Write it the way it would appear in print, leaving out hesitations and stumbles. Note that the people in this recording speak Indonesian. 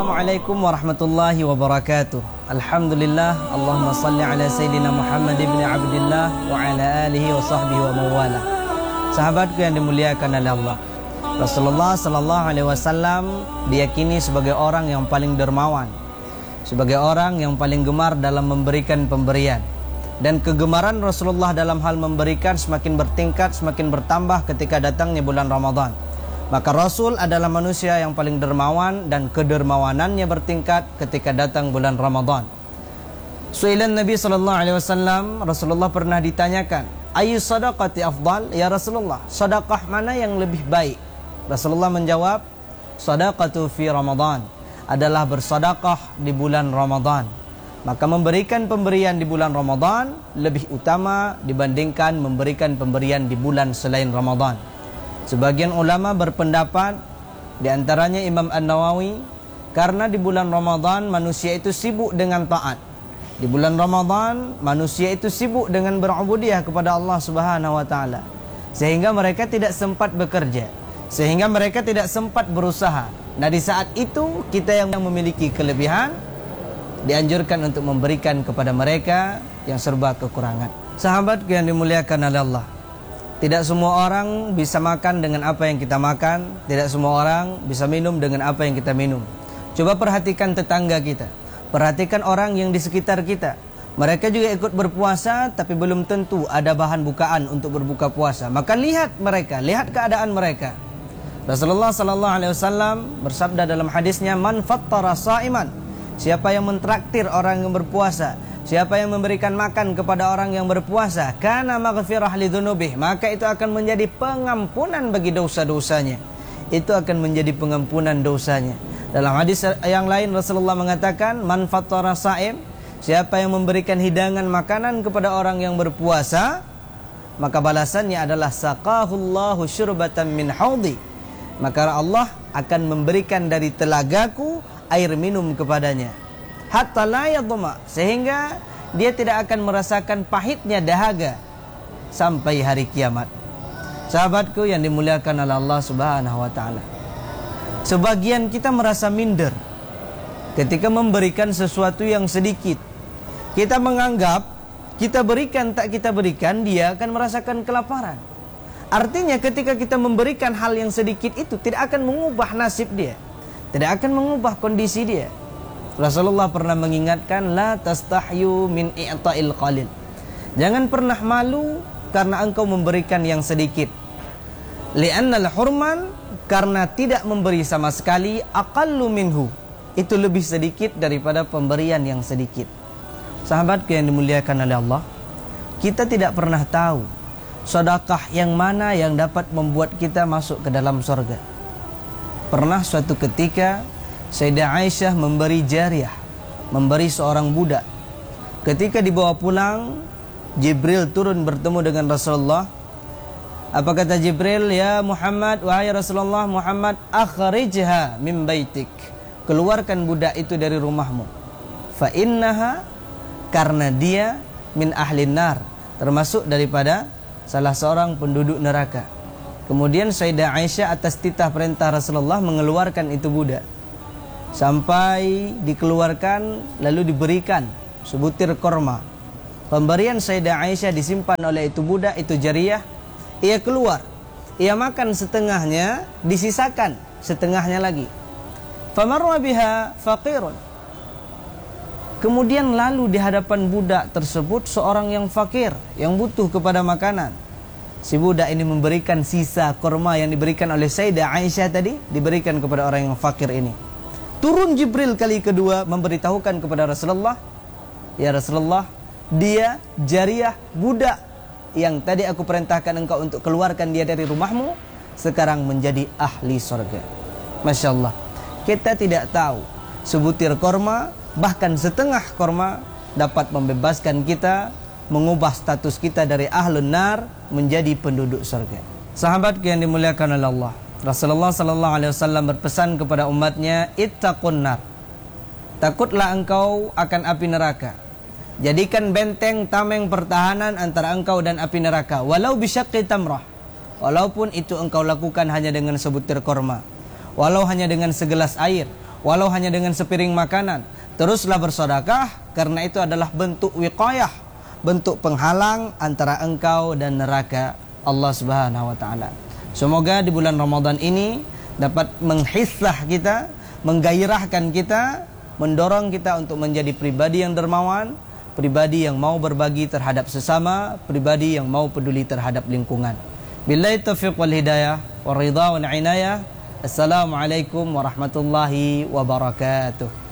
Assalamualaikum warahmatullahi wabarakatuh. Alhamdulillah, Allahumma salli ala Sayyidina Muhammad ibn Abdillah wa ala alihi wa sahbihi wa mawala. Sahabatku yang dimuliakan oleh Allah, Rasulullah sallallahu alaihi wasallam diyakini sebagai orang yang paling dermawan, sebagai orang yang paling gemar dalam memberikan pemberian. Dan kegemaran Rasulullah dalam hal memberikan semakin bertingkat, semakin bertambah ketika datangnya bulan Ramadan. Maka Rasul adalah manusia yang paling dermawan dan kedermawanannya bertingkat ketika datang bulan Ramadan. Su'ilan Nabi sallallahu alaihi wasallam, Rasulullah pernah ditanyakan, "Ayyu sadaqati afdal?" Ya Rasulullah, sedekah mana yang lebih baik? Rasulullah menjawab, "Sadaqatu fi Ramadan." Adalah bersedekah di bulan Ramadan. Maka memberikan pemberian di bulan Ramadan lebih utama dibandingkan memberikan pemberian di bulan selain Ramadan. Sebagian ulama berpendapat, di antaranya Imam An-Nawawi, karena di bulan Ramadan manusia itu sibuk dengan taat. Di bulan Ramadan manusia itu sibuk dengan berubudiyah kepada Allah Subhanahu wa taala. Sehingga mereka tidak sempat bekerja, sehingga mereka tidak sempat berusaha. Nah, di saat itu kita yang memiliki kelebihan dianjurkan untuk memberikan kepada mereka yang serba kekurangan. Sahabatku yang dimuliakan oleh Allah, tidak semua orang bisa makan dengan apa yang kita makan. Tidak semua orang bisa minum dengan apa yang kita minum. Coba perhatikan tetangga kita, perhatikan orang yang di sekitar kita. Mereka juga ikut berpuasa, tapi belum tentu ada bahan bukaan untuk berbuka puasa. Maka lihat mereka, lihat keadaan mereka. Rasulullah sallallahu alaihi wasallam bersabda dalam hadisnya, "Man fattara sha'iman." Siapa yang mentraktir orang yang berpuasa, siapa yang memberikan makan kepada orang yang berpuasa, kana maghfirah lidzunubih, maka itu akan menjadi pengampunan bagi dosa-dosanya. Itu akan menjadi pengampunan dosanya. Dalam hadis yang lain Rasulullah mengatakan, "Man fattara sha'im." Siapa yang memberikan hidangan makanan kepada orang yang berpuasa, maka balasannya adalah saqahullahu syurbatan min haudi. Maka Allah akan memberikan dari telagaku air minum kepadanya, hatta la yadhma, sehingga dia tidak akan merasakan pahitnya dahaga sampai hari kiamat. Sahabatku yang dimuliakan oleh Allah Subhanahu wa taala, sebagian kita merasa minder ketika memberikan sesuatu yang sedikit. Kita menganggap kita berikan tak kita berikan, dia akan merasakan kelaparan. Artinya ketika kita memberikan hal yang sedikit itu tidak akan mengubah nasib dia, tidak akan mengubah kondisi dia. Rasulullah pernah mengingatkan, la tastahyu min i'ta'il qalil. Jangan pernah malu karena engkau memberikan yang sedikit. Li'annal hurman, karena tidak memberi sama sekali, aqallu minhu, itu lebih sedikit daripada pemberian yang sedikit. Sahabatku yang dimuliakan oleh Allah, kita tidak pernah tahu sedekah yang mana yang dapat membuat kita masuk ke dalam surga. Pernah suatu ketika Sayyidah Aisyah memberi jariyah, memberi seorang budak. Ketika dibawa pulang, Jibril turun bertemu dengan Rasulullah. Apa kata Jibril? "Ya Muhammad, wahai Rasulullah Muhammad, akhrijha min baitik." Keluarkan budak itu dari rumahmu. Fa innaha, karena dia min ahlin nar, termasuk daripada salah seorang penduduk neraka. Kemudian Sayyidah Aisyah atas titah perintah Rasulullah mengeluarkan itu budak. Sampai dikeluarkan lalu diberikan sebutir korma. Pemberian Sayyidah Aisyah disimpan oleh itu budak, itu jariyah. Ia keluar, ia makan setengahnya, disisakan setengahnya lagi. Famarra biha faqirun. Kemudian lalu di hadapan budak tersebut seorang yang fakir, yang butuh kepada makanan. Si budak ini memberikan sisa korma yang diberikan oleh Sayyidah Aisyah tadi, diberikan kepada orang yang fakir ini. Turun Jibril kali kedua memberitahukan kepada Rasulullah, "Ya Rasulullah, dia jariyah, budak yang tadi aku perintahkan engkau untuk keluarkan dia dari rumahmu, sekarang menjadi ahli surga." Masya Allah, kita tidak tahu sebutir korma, bahkan setengah korma dapat membebaskan kita, mengubah status kita dari ahlun nar menjadi penduduk surga. Sahabatku yang dimuliakan oleh Allah, Rasulullah sallallahu alaihi wasallam berpesan kepada umatnya, ittaqun nar. Takutlah engkau akan api neraka. Jadikan benteng tameng pertahanan antara engkau dan api neraka, walau bisyaqqi tamrah. Walaupun itu engkau lakukan hanya dengan sebutir korma, walau hanya dengan segelas air, walau hanya dengan sepiring makanan. Teruslah bersedekah, karena itu adalah bentuk wiqayah, bentuk penghalang antara engkau dan neraka Allah Subhanahu wa taala. Semoga di bulan Ramadan ini dapat menghislah kita, menggairahkan kita, mendorong kita untuk menjadi pribadi yang dermawan, pribadi yang mau berbagi terhadap sesama, pribadi yang mau peduli terhadap lingkungan. Billahi taufiq wal hidayah, wa ridha wal inayah. Assalamualaikum warahmatullahi wabarakatuh.